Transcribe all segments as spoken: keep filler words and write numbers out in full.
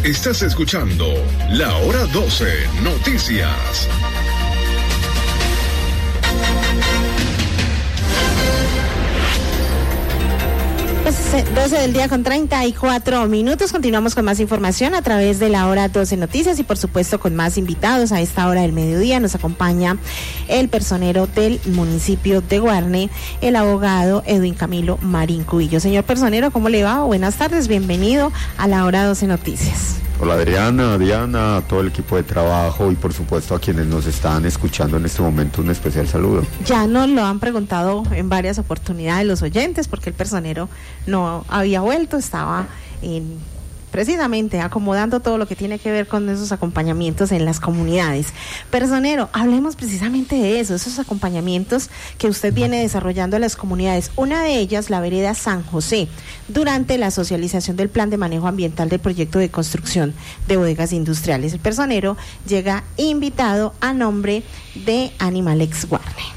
Estás escuchando La Hora doce Noticias. doce del día con treinta y cuatro minutos. Continuamos con más información a través de la Hora doce Noticias y por supuesto con más invitados. A esta hora del mediodía nos acompaña el personero del municipio de Guarne, el abogado Edwin Camilo Marín Cubillo. Señor personero, ¿cómo le va? Buenas tardes, bienvenido a la Hora doce Noticias. Hola Adriana, Diana, a todo el equipo de trabajo y por supuesto a quienes nos están escuchando en este momento un especial saludo. Ya nos lo han preguntado en varias oportunidades los oyentes porque el personero no había vuelto, estaba en... precisamente acomodando todo lo que tiene que ver con esos acompañamientos en las comunidades. Personero, hablemos precisamente de eso, esos acompañamientos que usted viene desarrollando en las comunidades. Una de ellas, la vereda San José, durante la socialización del plan de manejo ambiental del proyecto de construcción de bodegas industriales. El personero llega invitado a nombre de Animalex Guarne.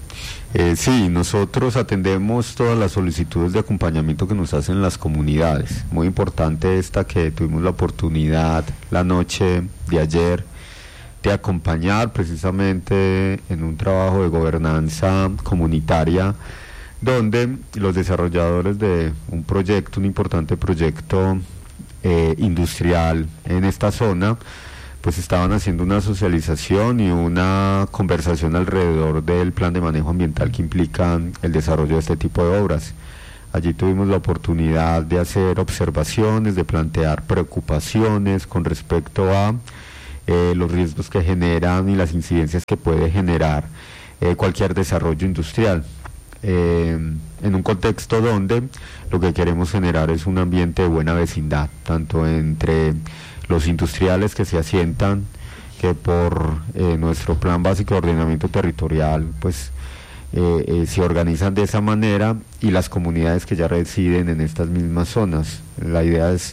Eh, sí, nosotros atendemos todas las solicitudes de acompañamiento que nos hacen las comunidades. Muy importante esta que tuvimos la oportunidad la noche de ayer de acompañar precisamente en un trabajo de gobernanza comunitaria donde los desarrolladores de un proyecto, un importante proyecto eh, industrial en esta zona, pues estaban haciendo una socialización y una conversación alrededor del plan de manejo ambiental que implica el desarrollo de este tipo de obras. Allí tuvimos la oportunidad de hacer observaciones, de plantear preocupaciones con respecto a eh, los riesgos que generan y las incidencias que puede generar eh, cualquier desarrollo industrial. Eh, en un contexto donde lo que queremos generar es un ambiente de buena vecindad, tanto entre los industriales que se asientan, que por eh, nuestro plan básico de ordenamiento territorial, pues eh, eh, se organizan de esa manera, y las comunidades que ya residen en estas mismas zonas. La idea es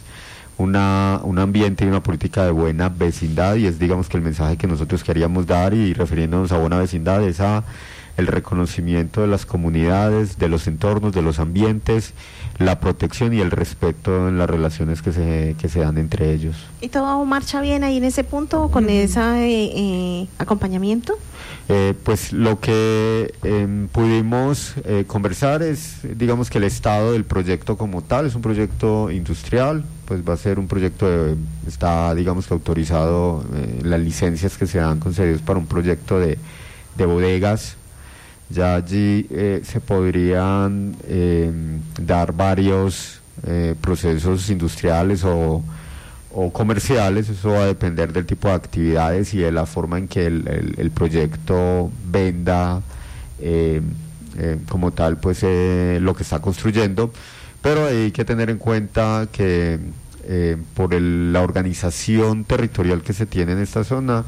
una, un ambiente y una política de buena vecindad, y es, digamos, que el mensaje que nosotros queríamos dar, y refiriéndonos a buena vecindad, es a el reconocimiento de las comunidades, de los entornos, de los ambientes, la protección y el respeto en las relaciones que se que se dan entre ellos. ¿Y todo marcha bien ahí en ese punto con ese eh, eh, acompañamiento? Eh, pues lo que eh, pudimos eh, conversar es, digamos, que el estado del proyecto como tal. Es un proyecto industrial, pues va a ser un proyecto, de, está, digamos, que autorizado, eh, las licencias que se dan concedidas para un proyecto de, de bodegas. Ya allí eh, se podrían eh, dar varios eh, procesos industriales o, o comerciales. Eso va a depender del tipo de actividades y de la forma en que el, el, el proyecto venda eh, eh, como tal, pues eh, lo que está construyendo. Pero hay que tener en cuenta que eh, por el, la organización territorial que se tiene en esta zona,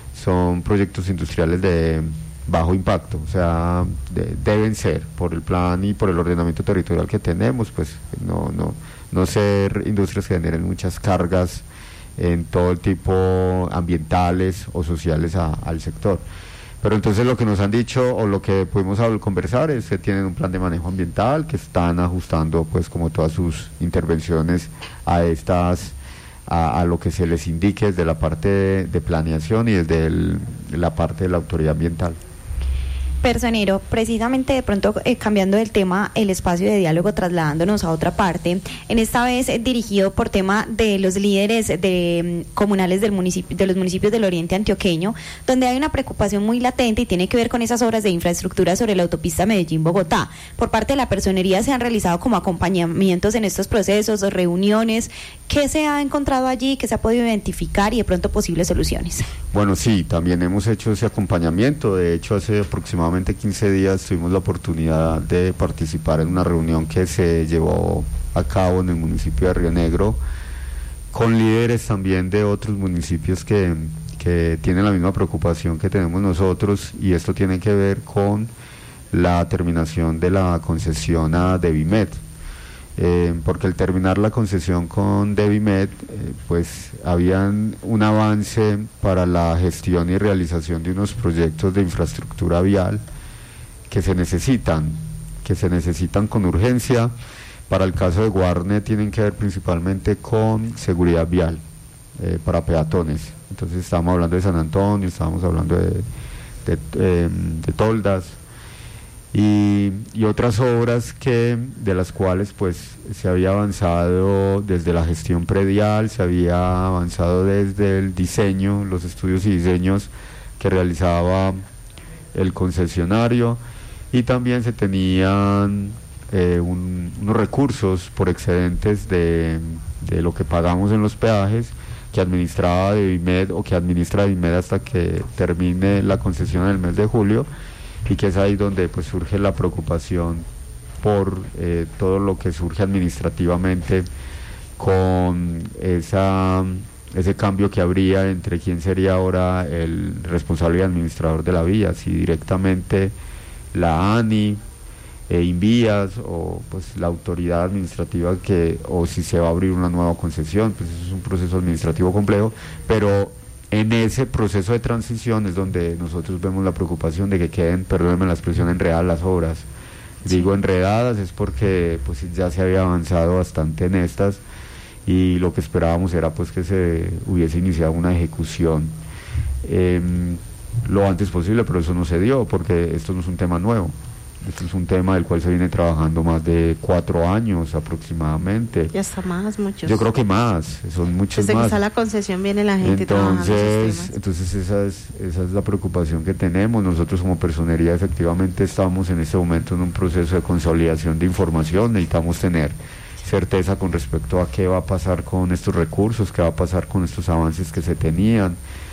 son proyectos industriales de bajo impacto, o sea, de, deben ser, por el plan y por el ordenamiento territorial que tenemos, pues no no no ser industrias que generen muchas cargas en todo el tipo ambientales o sociales a, al sector. Pero entonces lo que nos han dicho o lo que pudimos conversar es que tienen un plan de manejo ambiental, que están ajustando, pues, como todas sus intervenciones a estas A, a lo que se les indique desde la parte de, de planeación y desde el, la parte de la autoridad ambiental. Personero, precisamente de pronto eh, cambiando del tema, el espacio de diálogo, trasladándonos a otra parte, en esta vez eh, dirigido por tema de los líderes de um, comunales del municipio, de los municipios del oriente antioqueño, donde hay una preocupación muy latente y tiene que ver con esas obras de infraestructura sobre la autopista Medellín-Bogotá. Por parte de la personería se han realizado como acompañamientos en estos procesos, reuniones. ¿Qué se ha encontrado allí, qué se ha podido identificar y de pronto posibles soluciones? Bueno, sí, también hemos hecho ese acompañamiento. De hecho, hace aproximadamente quince días tuvimos la oportunidad de participar en una reunión que se llevó a cabo en el municipio de Río Negro, con líderes también de otros municipios que, que tienen la misma preocupación que tenemos nosotros, y esto tiene que ver con la terminación de la concesión a Devimed. Eh, porque al terminar la concesión con Devimed, eh, pues habían un avance para la gestión y realización de unos proyectos de infraestructura vial que se necesitan, que se necesitan con urgencia. Para el caso de Guarne tienen que ver principalmente con seguridad vial. eh, para peatones. Entonces estábamos hablando de San Antonio, estábamos hablando de, de, eh, de Toldas y, y otras obras que de las cuales pues se había avanzado desde la gestión predial, se había avanzado desde el diseño, los estudios y diseños que realizaba el concesionario, y también se tenían eh, un, unos recursos por excedentes de, de lo que pagamos en los peajes que administraba Devimed o que administra Devimed hasta que termine la concesión en el mes de julio, y que es ahí donde pues surge la preocupación por eh, todo lo que surge administrativamente con esa ese cambio que habría entre quién sería ahora el responsable y administrador de la vía, si directamente la ANI, eh, Invías o pues la autoridad administrativa, que o si se va a abrir una nueva concesión. Pues eso es un proceso administrativo complejo, pero en ese proceso de transición es donde nosotros vemos la preocupación de que queden, perdónenme la expresión, enredadas las obras. Sí. Digo enredadas es porque pues ya se había avanzado bastante en estas, y lo que esperábamos era pues que se hubiese iniciado una ejecución eh, lo antes posible, pero eso no se dio porque esto no es un tema nuevo. Este es un tema del cual se viene trabajando más de cuatro años aproximadamente. Ya está más, muchos. Yo creo que más, son muchos Desde más. Desde que está la concesión viene la gente entonces, trabajando esos temas. Entonces esa es, esa es la preocupación que tenemos. Nosotros como personería efectivamente estamos en este momento en un proceso de consolidación de información. Necesitamos tener certeza con respecto a qué va a pasar con estos recursos, qué va a pasar con estos avances que se tenían,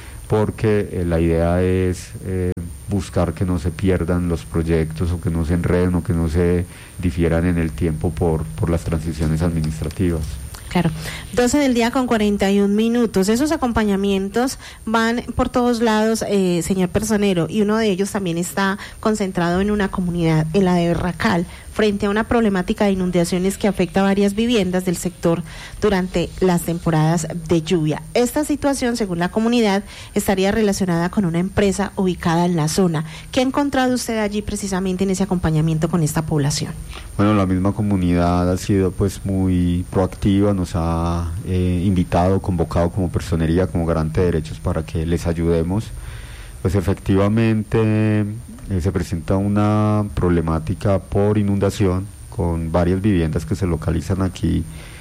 porque eh, la idea es eh, buscar que no se pierdan los proyectos o que no se enreden o que no se difieran en el tiempo por, por las transiciones administrativas. Claro, doce del día con cuarenta y un minutos. Esos acompañamientos van por todos lados, eh, señor personero, y uno de ellos también está concentrado en una comunidad, en la de Berracal, frente a una problemática de inundaciones que afecta a varias viviendas del sector durante las temporadas de lluvia. Esta situación, según la comunidad, estaría relacionada con una empresa ubicada en la zona. ¿Qué ha encontrado usted allí precisamente en ese acompañamiento con esta población? Bueno, la misma comunidad ha sido pues muy proactiva, nos ha eh, invitado, convocado como personería, como garante de derechos para que les ayudemos. Pues efectivamente eh, se presenta una problemática por inundación con varias viviendas que se localizan aquí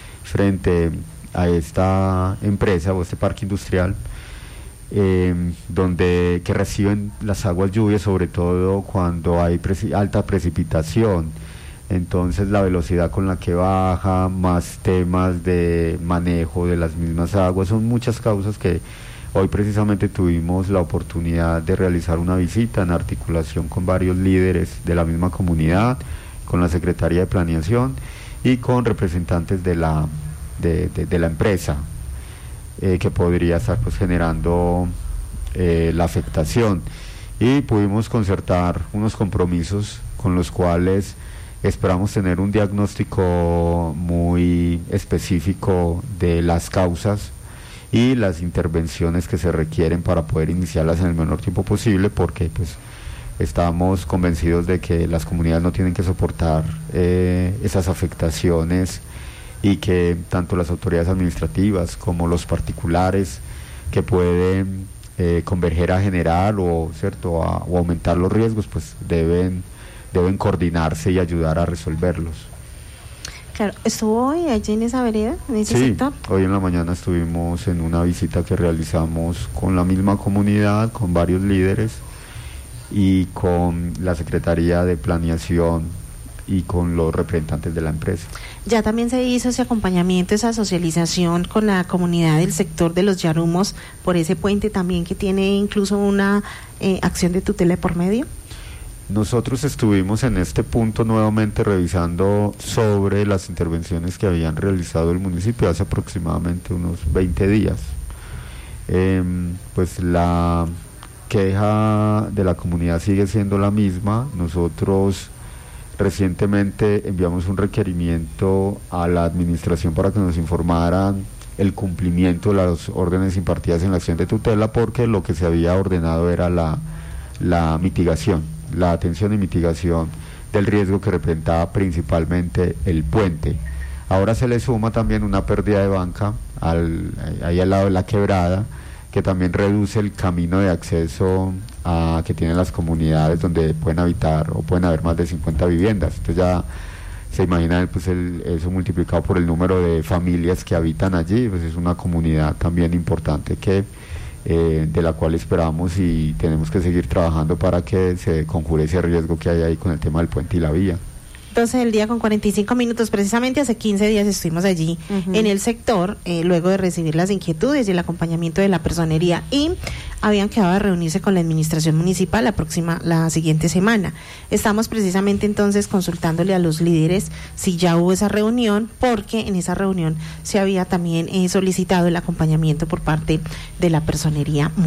frente a esta empresa o este parque industrial, eh, donde que reciben las aguas lluvias, sobre todo cuando hay preci- alta precipitación. Entonces la velocidad con la que baja, más temas de manejo de las mismas aguas, son muchas causas que hoy precisamente tuvimos la oportunidad de realizar una visita en articulación con varios líderes de la misma comunidad, con la Secretaría de Planeación y con representantes de la, de, de, de la empresa eh, que podría estar pues generando eh, la afectación, y pudimos concertar unos compromisos con los cuales esperamos tener un diagnóstico muy específico de las causas y las intervenciones que se requieren para poder iniciarlas en el menor tiempo posible, porque pues estamos convencidos de que las comunidades no tienen que soportar eh, esas afectaciones, y que tanto las autoridades administrativas como los particulares que pueden eh, converger a generar o, ¿cierto? A, o aumentar los riesgos, pues deben deben coordinarse y ayudar a resolverlos. Claro, ¿estuvo hoy allí en esa vereda, en ese sí, sector? Hoy en la mañana estuvimos en una visita que realizamos con la misma comunidad, con varios líderes y con la Secretaría de Planeación y con los representantes de la empresa. Ya también se hizo ese acompañamiento, esa socialización con la comunidad del sector de los Yarumos por ese puente también, que tiene incluso una eh, acción de tutela por medio. Nosotros estuvimos en este punto nuevamente revisando sobre las intervenciones que habían realizado el municipio hace aproximadamente unos veinte días. Eh, pues la queja de la comunidad sigue siendo la misma. Nosotros recientemente enviamos un requerimiento a la administración para que nos informaran el cumplimiento de las órdenes impartidas en la acción de tutela, porque lo que se había ordenado era la, la mitigación, la atención y mitigación del riesgo que representaba principalmente el puente. Ahora se le suma también una pérdida de banca al, ahí al lado de la quebrada, que también reduce el camino de acceso a, que tienen las comunidades donde pueden habitar o pueden haber más de cincuenta viviendas. Entonces ya se imagina pues el, eso multiplicado por el número de familias que habitan allí, pues es una comunidad también importante que eh, de la cual esperamos y tenemos que seguir trabajando para que se conjure ese riesgo que hay ahí con el tema del puente y la vía. doce del día con cuarenta y cinco minutos, precisamente hace quince días estuvimos allí uh-huh. en el sector, eh, luego de recibir las inquietudes y el acompañamiento de la personería, y habían quedado de reunirse con la administración municipal la próxima, la siguiente semana. Estamos precisamente entonces consultándole a los líderes si ya hubo esa reunión, porque en esa reunión se había también eh, solicitado el acompañamiento por parte de la personería municipal.